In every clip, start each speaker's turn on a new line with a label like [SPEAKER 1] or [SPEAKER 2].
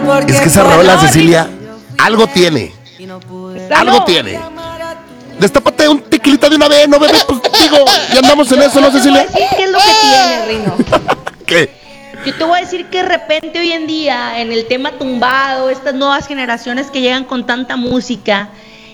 [SPEAKER 1] Es que esa rola, Cecilia, algo tiene. Algo tiene. Destápate un tequilita de una vez, no bebé, pues digo, ya andamos en eso, ¿no, Cecilia?
[SPEAKER 2] Sí, ¿qué es lo que tiene, Rino?
[SPEAKER 1] ¿Qué?
[SPEAKER 2] Yo te voy a decir que de repente hoy en día, en el tema tumbado, estas nuevas generaciones que llegan con tanta música,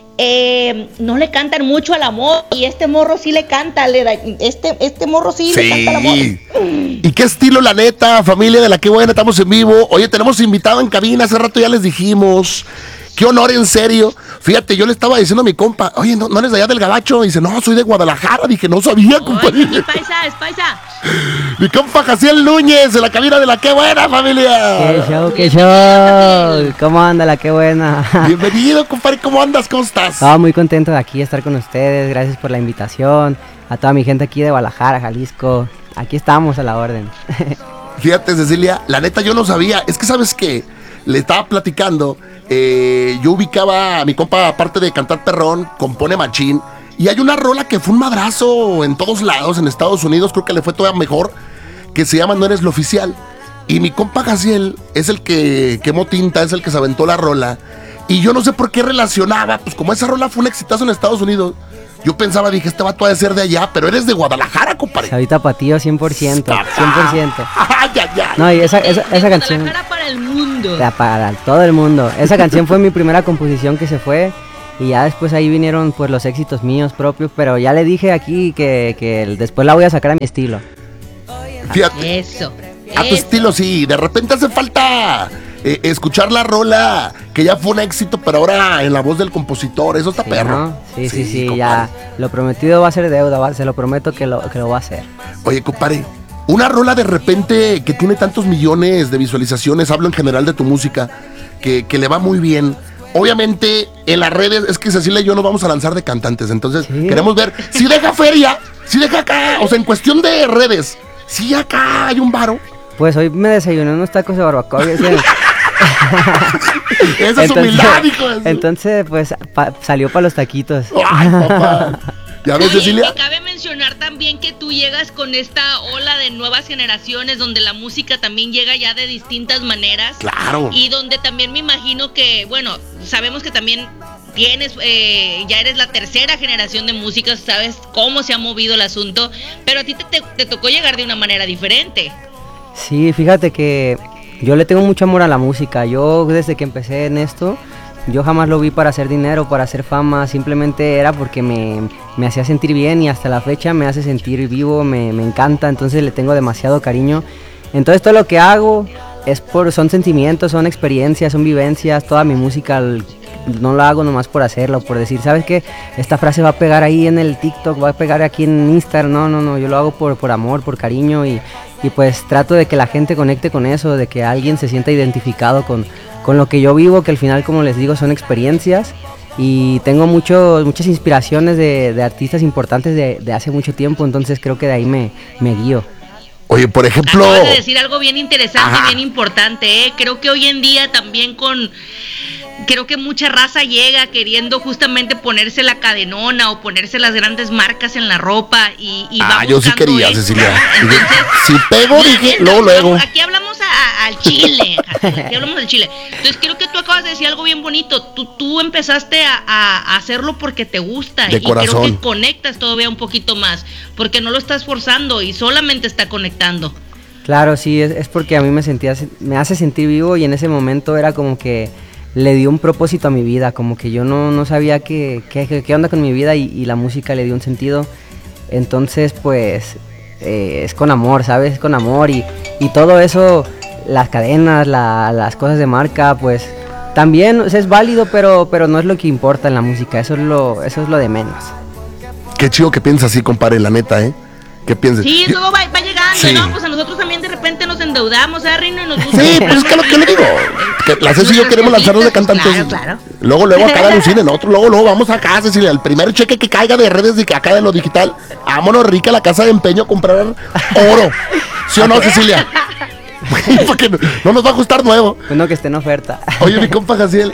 [SPEAKER 2] no le cantan mucho al amor, y este morro sí le canta, este morro sí le canta al amor.
[SPEAKER 1] ¿Y qué estilo, la neta, familia de La Qué Buena? Estamos en vivo. Oye, tenemos invitado en cabina, hace rato ya les dijimos. Qué honor, en serio. Fíjate, yo le estaba diciendo a mi compa, oye, ¿no eres de allá del Gabacho? Y dice, no, soy de Guadalajara. Dije, no sabía, compadre.
[SPEAKER 2] Es paisa, es paisa.
[SPEAKER 1] Mi compa Jaciel Núñez, en la cabina de La Qué Buena, familia.
[SPEAKER 3] Qué show. ¿Cómo anda La Qué Buena?
[SPEAKER 1] Bienvenido, compadre, ¿cómo andas? ¿Cómo estás?
[SPEAKER 3] Muy contento de aquí estar con ustedes. Gracias por la invitación. A toda mi gente aquí de Guadalajara, Jalisco. Aquí estamos a la orden.
[SPEAKER 1] Fíjate, Cecilia, la neta yo no sabía. Es que, ¿sabes qué? Le estaba platicando. Yo ubicaba a mi compa, aparte de cantar perrón, compone machín. Y hay una rola que fue un madrazo en todos lados, en Estados Unidos, creo que le fue todavía mejor, que se llama No Eres Lo Oficial. Y mi compa Jaciel es el que quemó tinta, es el que se aventó la rola. Y yo no sé por qué relacionaba, pues como esa rola fue un exitazo en Estados Unidos, yo pensaba, dije, este vato ha de ser de allá, pero eres de Guadalajara, compadre.
[SPEAKER 3] Soy tapatío 100%, 100%.
[SPEAKER 1] Ya.
[SPEAKER 3] No, y esa canción...
[SPEAKER 2] Guadalajara para el mundo.
[SPEAKER 3] Para todo el mundo. Esa canción fue mi primera composición que se fue. Y ya después ahí vinieron pues los éxitos míos propios. Pero ya le dije aquí que después la voy a sacar a mi estilo.
[SPEAKER 1] Fíjate.
[SPEAKER 2] Eso.
[SPEAKER 1] A tu estilo, sí. De repente hace falta escuchar la rola que ya fue un éxito, pero ahora en la voz del compositor. Eso está perro.
[SPEAKER 3] ¿No? Sí, ya. Lo prometido va a ser deuda. Se lo prometo que lo va a hacer.
[SPEAKER 1] Oye, compadre, una rola de repente que tiene tantos millones de visualizaciones, hablo en general de tu música, que le va muy bien. Obviamente en las redes, es que Cecilia y yo nos vamos a lanzar de cantantes, entonces queremos ver si deja feria, si deja acá, o sea, en cuestión de redes, si acá hay un varo.
[SPEAKER 3] Pues hoy me desayuné unos tacos de barbacoa.
[SPEAKER 1] Esa es humildad, hijo.
[SPEAKER 3] Entonces, pues salió para los taquitos.
[SPEAKER 1] Ay, papá. ¿Ya ves, Cecilia?
[SPEAKER 2] Y cabe mencionar también que tú llegas con esta ola de nuevas generaciones donde la música también llega ya de distintas maneras.
[SPEAKER 1] Claro.
[SPEAKER 2] Y donde también me imagino que, bueno, sabemos que también tienes, ya eres la tercera generación de músicos, sabes cómo se ha movido el asunto, pero a ti te tocó llegar de una manera diferente. Sí,
[SPEAKER 3] fíjate que yo le tengo mucho amor a la música. Yo desde que empecé en esto, yo jamás lo vi para hacer dinero, para hacer fama, simplemente era porque me hacía sentir bien y hasta la fecha me hace sentir vivo, me encanta, entonces le tengo demasiado cariño. Entonces todo lo que hago son sentimientos, son experiencias, son vivencias, toda mi música no la hago nomás por hacerlo, por decir, ¿sabes qué? Esta frase va a pegar ahí en el TikTok, va a pegar aquí en Instagram, no, yo lo hago por amor, por cariño y pues trato de que la gente conecte con eso, de que alguien se sienta identificado con lo que yo vivo, que al final, como les digo, son experiencias y tengo muchas inspiraciones de artistas importantes de hace mucho tiempo, entonces creo que de ahí me guío.
[SPEAKER 1] Oye, por ejemplo...
[SPEAKER 2] Acabas de decir algo bien interesante y bien importante, ¿eh? Creo que hoy en día también creo que mucha raza llega queriendo justamente ponerse la cadenona o ponerse las grandes marcas en la ropa y va
[SPEAKER 1] yo sí quería,
[SPEAKER 2] eso,
[SPEAKER 1] Cecilia.
[SPEAKER 2] ¿no? Entonces,
[SPEAKER 1] si pego, dije, luego.
[SPEAKER 2] Aquí hablamos al chile, aquí hablamos del chile. Entonces creo que tú acabas de decir algo bien bonito. Tú empezaste a hacerlo porque te gusta
[SPEAKER 1] de
[SPEAKER 2] y
[SPEAKER 1] corazón.
[SPEAKER 2] Creo que conectas todavía un poquito más porque no lo estás forzando y solamente está conectando.
[SPEAKER 3] Claro, sí, es porque a mí me hace sentir vivo y en ese momento era como que le dio un propósito a mi vida, como que yo no sabía qué onda con mi vida y la música le dio un sentido. Entonces pues es con amor, ¿sabes? Es con amor y todo eso, las cadenas, las cosas de marca, pues también es válido, pero no es lo que importa en la música, eso es lo de menos.
[SPEAKER 1] Qué chido que piensas así, compadre, la neta, ¿eh? ¿Qué piensas?
[SPEAKER 2] Sí, luego va llegando,
[SPEAKER 1] sí.
[SPEAKER 2] ¿no? Pues a nosotros también de repente nos endeudamos, Rino, y nos gusta.
[SPEAKER 1] Sí, pues es que lo que le digo, que la Ceci y yo queremos lanzarnos de cantantes.
[SPEAKER 2] Claro.
[SPEAKER 1] Luego acá de Lucine, nosotros luego vamos acá, Cecilia, el primer cheque que caiga de redes de acá de lo digital, vámonos rica a la casa de empeño a comprar oro. ¿Sí o no, Cecilia? Porque no nos va a gustar nuevo.
[SPEAKER 3] Uno que esté en oferta.
[SPEAKER 1] Oye, mi compa Jaciel,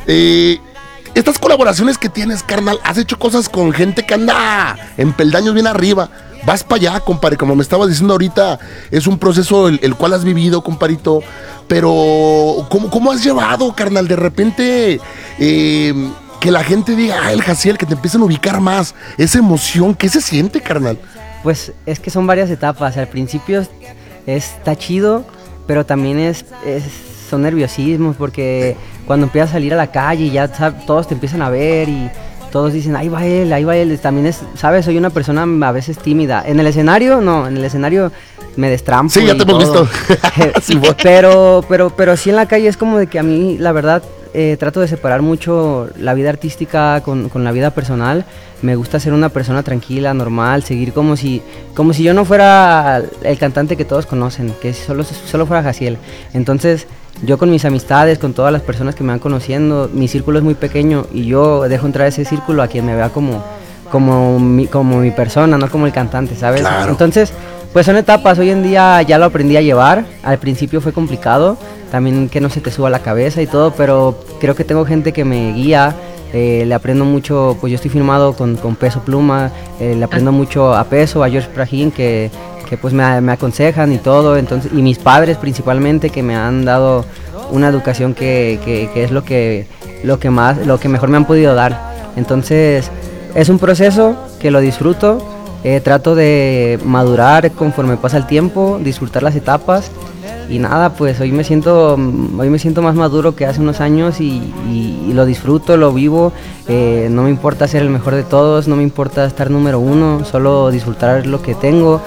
[SPEAKER 1] estas colaboraciones que tienes, carnal, has hecho cosas con gente que anda en peldaños bien arriba. Vas para allá, compadre, como me estabas diciendo ahorita, es un proceso el cual has vivido, compadrito. pero ¿cómo has llevado, carnal? De repente, que la gente diga, el Jaciel, que te empiecen a ubicar más, esa emoción, ¿qué se siente, carnal?
[SPEAKER 3] Pues es que son varias etapas. Al principio está chido, pero también son nerviosismos, porque cuando empiezas a salir a la calle y ya todos te empiezan a ver y todos dicen, ahí va él. También ¿sabes? Soy una persona a veces tímida. En el escenario, no, en el escenario me destrampo.
[SPEAKER 1] Sí, ya te hemos visto.
[SPEAKER 3] Sí, pero sí en la calle es como de que a mí, la verdad, trato de separar mucho la vida artística con la vida personal. Me gusta ser una persona tranquila, normal, seguir como si yo no fuera el cantante que todos conocen, que solo fuera Jaciel. Entonces, yo con mis amistades, con todas las personas que me van conociendo, mi círculo es muy pequeño y yo dejo entrar ese círculo a quien me vea como mi persona, no como el cantante, ¿sabes?
[SPEAKER 1] Claro.
[SPEAKER 3] Entonces, pues son etapas. Hoy en día ya lo aprendí a llevar. Al principio fue complicado, también que no se te suba la cabeza y todo, pero creo que tengo gente que me guía. Le aprendo mucho, pues yo estoy firmado con Peso Pluma, le aprendo mucho a Peso, a George Prajín, que pues me aconsejan y todo, entonces, y mis padres principalmente, que me han dado una educación que es lo que mejor me han podido dar. Entonces es un proceso que lo disfruto, trato de madurar conforme pasa el tiempo, disfrutar las etapas. Y nada, pues hoy me siento más maduro que hace unos años y lo disfruto, lo vivo. No me importa ser el mejor de todos, no me importa estar número uno, solo disfrutar lo que tengo.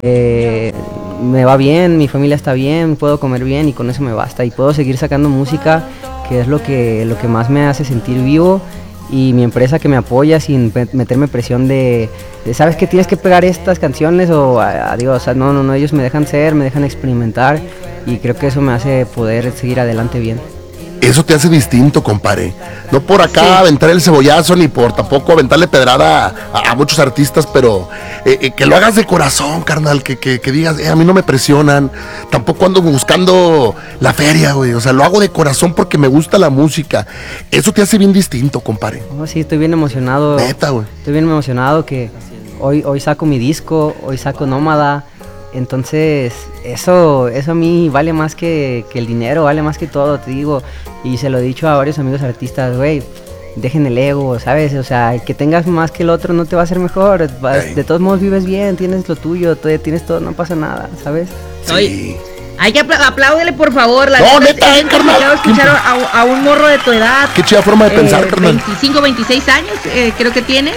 [SPEAKER 3] Me va bien, mi familia está bien, puedo comer bien y con eso me basta. Y puedo seguir sacando música, que es lo que más me hace sentir vivo. Y mi empresa que me apoya sin meterme presión de ¿sabes que tienes que pegar estas canciones? O adiós, no, ellos me dejan experimentar y creo que eso me hace poder seguir adelante bien.
[SPEAKER 1] Eso te hace distinto, compadre. No por acá aventar el cebollazo, ni por tampoco aventarle pedrada a muchos artistas, pero que lo hagas de corazón, carnal, que digas, a mí no me presionan, tampoco ando buscando la feria, güey, o sea, lo hago de corazón porque me gusta la música. Eso te hace bien distinto, compadre.
[SPEAKER 3] Oh, sí, estoy bien emocionado.
[SPEAKER 1] Neta, güey.
[SPEAKER 3] Estoy bien emocionado que hoy saco mi disco, hoy saco Nómada. Entonces, eso a mí vale más que el dinero, vale más que todo, te digo. Y se lo he dicho a varios amigos artistas, güey, dejen el ego, ¿sabes? O sea, el que tengas más que el otro no te va a hacer mejor. De todos modos vives bien, tienes lo tuyo, tienes todo, no pasa nada, ¿sabes?
[SPEAKER 1] Sí.
[SPEAKER 2] Hay que apláudele, por favor.
[SPEAKER 1] Neta, carnal.
[SPEAKER 2] Escuchar a un morro de tu edad.
[SPEAKER 1] Qué chida forma de pensar, carnal.
[SPEAKER 2] 25, 26 años, creo que tienes.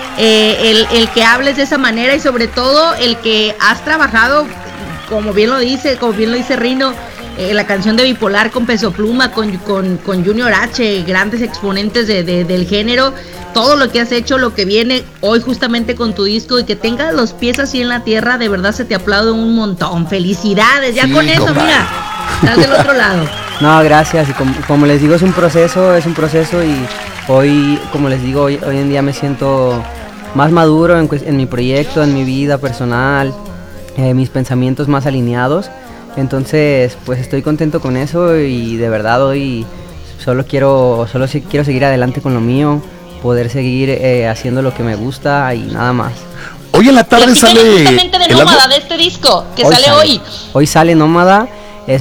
[SPEAKER 2] El que hables de esa manera y sobre todo el que has trabajado, como bien lo dice Rino, la canción de Bipolar con Peso Pluma, con Junior H, grandes exponentes del género, todo lo que has hecho, lo que viene hoy justamente con tu disco y que tengas los pies así en la tierra, de verdad se te aplaude un montón. Felicidades, ya sí, con eso, compadre. Mira, estás del otro lado.
[SPEAKER 3] No, gracias, y como les digo, es un proceso y hoy, como les digo, hoy en día me siento más maduro en mi proyecto, en mi vida personal, mis pensamientos más alineados. Entonces, pues estoy contento con eso y de verdad hoy solo quiero seguir adelante con lo mío, poder seguir haciendo lo que me gusta y nada más.
[SPEAKER 1] Hoy en la tarde sale
[SPEAKER 2] justamente de Nómada, de este disco que sale hoy.
[SPEAKER 3] Hoy sale Nómada, es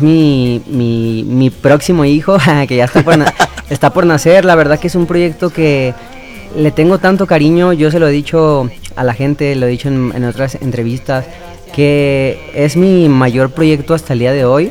[SPEAKER 3] mi próximo hijo que ya está por nacer. La verdad que es un proyecto que le tengo tanto cariño. Yo se lo he dicho a la gente, lo he dicho en otras entrevistas, que es mi mayor proyecto hasta el día de hoy.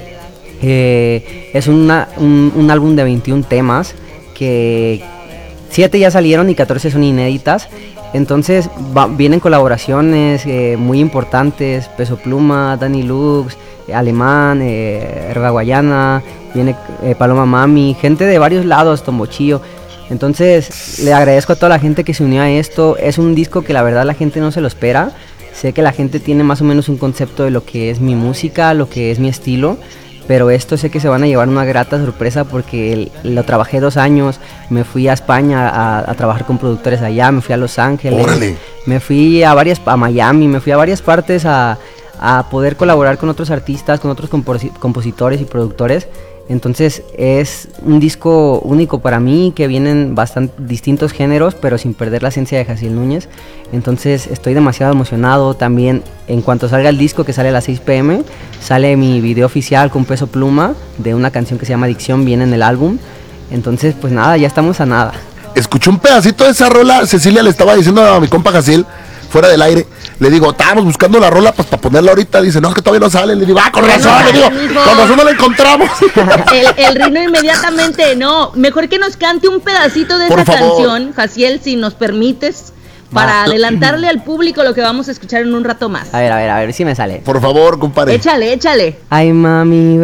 [SPEAKER 3] Es un álbum de 21 temas, que 7 ya salieron y 14 son inéditas. Entonces vienen colaboraciones muy importantes, Peso Pluma, Dani Lux, Alemán, Herba Guayana, viene Paloma Mami, gente de varios lados, Tombochillo. Entonces le agradezco a toda la gente que se unió a esto. Es un disco que la verdad la gente no se lo espera. Sé que la gente tiene más o menos un concepto de lo que es mi música, lo que es mi estilo, pero esto sé que se van a llevar una grata sorpresa porque lo trabajé 2 años. Me fui a España a trabajar con productores allá, me fui a Los Ángeles. ¡Órale! Me fui a Miami, me fui a varias partes a poder colaborar con otros artistas, con otros compositores y productores. Entonces es un disco único para mí, que vienen bastante distintos géneros, pero sin perder la esencia de Jaciel Núñez. Entonces estoy demasiado emocionado. También en cuanto salga el disco, que sale a las 6 p.m, sale mi video oficial con Peso Pluma de una canción que se llama Adicción, viene en el álbum. Entonces pues nada, ya estamos a nada.
[SPEAKER 1] Escuché un pedacito de esa rola. Cecilia le estaba diciendo a mi compa Jaciel, fuera del aire, le digo, estábamos buscando la rola pues para ponerla ahorita. Dice, no, es que todavía no sale. Le digo, con razón, le digo, con razón no la encontramos.
[SPEAKER 2] El Rino inmediatamente, no, mejor que nos cante un pedacito de
[SPEAKER 1] Por
[SPEAKER 2] esa
[SPEAKER 1] favor.
[SPEAKER 2] canción, Jaciel, si nos permites, para adelantarle al público lo que vamos a escuchar en un rato más.
[SPEAKER 3] A ver si me sale.
[SPEAKER 1] Por favor, compadre.
[SPEAKER 2] Échale.
[SPEAKER 3] Ay mami,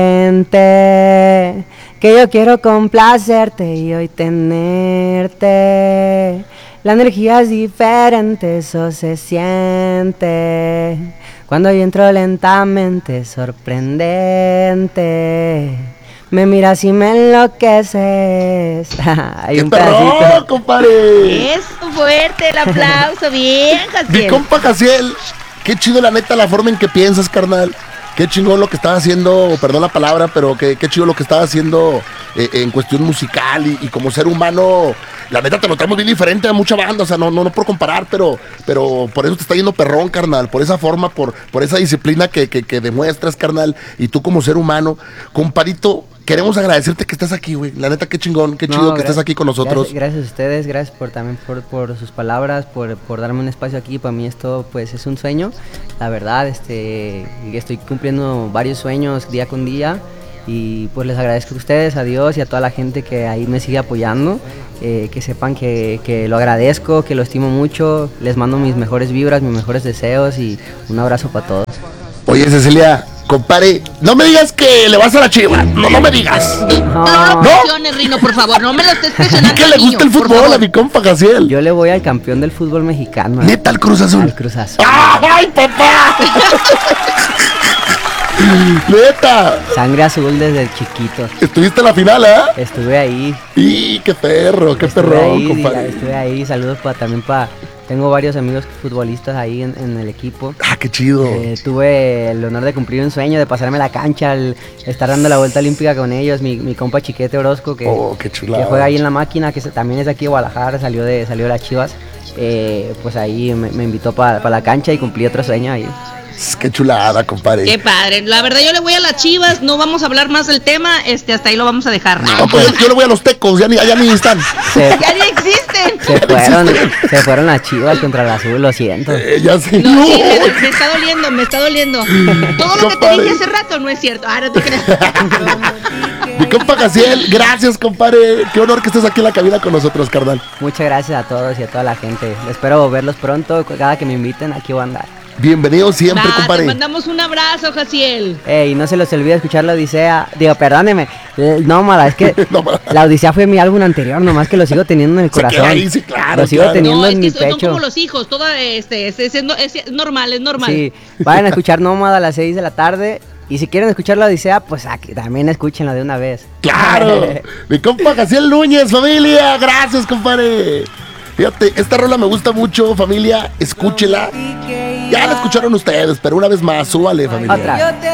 [SPEAKER 3] vente, que yo quiero complacerte y hoy tenerte. La energía es diferente, eso se siente. Cuando yo entro lentamente, sorprendente. Me miras y me enloqueces. Hay
[SPEAKER 1] ¡Qué
[SPEAKER 3] un
[SPEAKER 1] perrón,
[SPEAKER 3] pedacito.
[SPEAKER 2] Es
[SPEAKER 1] compadre!
[SPEAKER 2] fuerte el aplauso, bien,
[SPEAKER 1] Mi
[SPEAKER 2] Jaciel.
[SPEAKER 1] compa Jaciel, qué chido la neta la forma en que piensas, carnal. Qué chingón lo que estás haciendo, perdón la palabra, pero qué chido lo que estás haciendo en cuestión musical y como ser humano. La neta te lo traemos bien diferente a mucha banda, o sea, no por comparar, pero por eso te está yendo perrón, carnal, por esa forma, por esa disciplina que demuestras, carnal, y tú como ser humano. Compadito, queremos agradecerte que estés aquí, güey. La neta, qué chingón, qué chido que estés aquí con nosotros.
[SPEAKER 3] Gracias a ustedes, gracias también por sus palabras, por darme un espacio aquí. Para mí esto pues es un sueño, la verdad, estoy cumpliendo varios sueños día con día. Y pues les agradezco a ustedes, a Dios y a toda la gente que ahí me sigue apoyando, que sepan que lo agradezco, que lo estimo mucho. Les mando mis mejores vibras, mis mejores deseos y un abrazo para todos.
[SPEAKER 1] Oye, Cecilia, compadre, no me digas que le vas a la Chiva, no me digas.
[SPEAKER 2] No lo presiones, Rino, por favor, no me lo estés presionando.
[SPEAKER 1] Que le
[SPEAKER 2] niño,
[SPEAKER 1] gusta el
[SPEAKER 2] por
[SPEAKER 1] fútbol
[SPEAKER 2] favor.
[SPEAKER 1] a mi compa Jaciel.
[SPEAKER 3] Yo le voy al campeón del fútbol mexicano.
[SPEAKER 1] Neta, al Cruz Azul.
[SPEAKER 3] Al Cruz Azul.
[SPEAKER 1] ¡Ay, papá! Neta,
[SPEAKER 3] Sangre azul desde chiquito.
[SPEAKER 1] estuviste en la final, ¿eh?
[SPEAKER 3] Estuve ahí.
[SPEAKER 1] ¡Y qué perro, qué
[SPEAKER 3] Estuve
[SPEAKER 1] perrón,
[SPEAKER 3] ahí,
[SPEAKER 1] compadre!
[SPEAKER 3] Estuve ahí, saludos también para... Tengo varios amigos futbolistas ahí en el equipo.
[SPEAKER 1] ¡Ah, qué chido!
[SPEAKER 3] Tuve el honor de cumplir un sueño, de pasarme la cancha, estar dando la vuelta olímpica con ellos. Mi compa Chiquete Orozco, que
[SPEAKER 1] Qué chulada.
[SPEAKER 3] juega ahí en la máquina, que también es de aquí de Guadalajara, salió de las Chivas. Pues ahí me invitó para la cancha y cumplí otro sueño ahí.
[SPEAKER 1] ¡Qué chulada, compadre!
[SPEAKER 2] Qué padre. La verdad, yo le voy a las Chivas, no vamos a hablar más del tema, hasta ahí lo vamos a dejar.
[SPEAKER 1] No, pues yo le voy a los Tecos, ya ni están.
[SPEAKER 2] Ya ni existen.
[SPEAKER 3] Se fueron las Chivas contra el Azul, lo siento.
[SPEAKER 1] Ya sé.
[SPEAKER 2] No,
[SPEAKER 1] No.
[SPEAKER 2] sí, me está doliendo. Todo lo que te
[SPEAKER 1] Compadre.
[SPEAKER 2] dije hace rato no es cierto. No te creas.
[SPEAKER 1] Mi compa Jaciel, gracias, compadre. Qué honor que estés aquí en la cabina con nosotros, carnal.
[SPEAKER 3] Muchas gracias a todos y a toda la gente. Espero verlos pronto, cada que me inviten, aquí voy a andar.
[SPEAKER 1] Bienvenido siempre,
[SPEAKER 2] Te
[SPEAKER 1] compadre.
[SPEAKER 2] mandamos un abrazo, Jaciel.
[SPEAKER 3] Ey, no se les olvide escuchar La Odisea. Digo, perdóneme, Nómada, es que
[SPEAKER 1] Nómada.
[SPEAKER 3] La Odisea fue mi álbum anterior, nomás que lo sigo teniendo en el
[SPEAKER 1] Se queda
[SPEAKER 3] corazón.
[SPEAKER 1] ahí, sí, claro,
[SPEAKER 3] Lo sigo
[SPEAKER 1] claro.
[SPEAKER 3] teniendo
[SPEAKER 2] No, es
[SPEAKER 3] en
[SPEAKER 2] que
[SPEAKER 3] mi
[SPEAKER 2] son
[SPEAKER 3] pecho.
[SPEAKER 2] como los hijos, es normal, es normal.
[SPEAKER 3] Sí, vayan a escuchar Nómada a las 6 de la tarde. Y si quieren escuchar La Odisea, pues aquí también escúchenla de una vez.
[SPEAKER 1] Claro. Mi compa Jaciel Núñez, familia. Gracias, compadre. Fíjate, esta rola me gusta mucho, familia. Escúchela. Ya la escucharon ustedes, pero una vez más, súbale, familia.
[SPEAKER 3] Otra.